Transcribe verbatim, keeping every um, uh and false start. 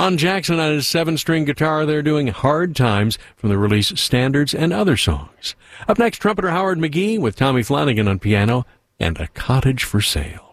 Ron Jackson on his seven-string guitar there doing Hard Times from the release Standards and Other Songs. Up next, trumpeter Howard McGee with Tommy Flanagan on piano and A Cottage for Sale.